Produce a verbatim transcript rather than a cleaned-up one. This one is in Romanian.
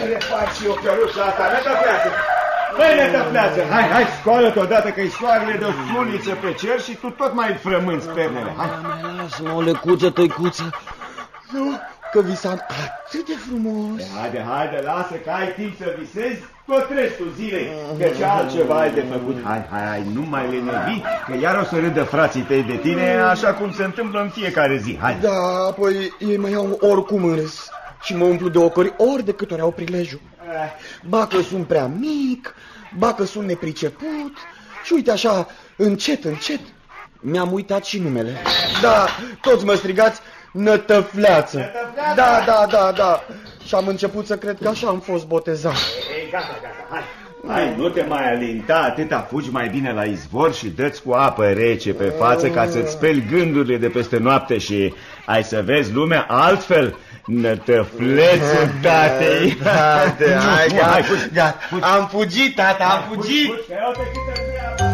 trepat și eu căruța asta, nătăfleață! Băi, nătăfleață, hai, hai, scoală-te odată că-i soarele de o suliță pe cer și tu tot mai frămânți pernele, hai! Lasă-mă, o lecuță, tăicuță. Nu, că visam atât de frumos. Haide, haide, lasă că ai timp să visezi tot restul zilei, că ce altceva ai de făcut. Hai, hai, hai, nu mai lenevi, că iar o să râdă frații tăi de tine, așa cum se întâmplă în fiecare zi, hai. Da, apoi ei mă iau oricum în râs și mă umplu de ocări ori de câte ori au prilejul. Ba că sunt prea mic, ba că sunt nepriceput și uite așa, încet, încet, mi-am uitat și numele. Da, toți mă strigați Nătăfleață. Nătăfleață? Da, da, da, da. Și am început să cred că așa am fost botezat. Ei, gata, gata, hai. Hai, nu te mai alinta, atâta, fugi mai bine la izvor și dă-ți cu apă rece pe față ca să-ți speli gândurile de peste noapte și ai să vezi lumea altfel. Nătăflețul tatei. Hai, hai, gata, am fugit, tata, am fugit.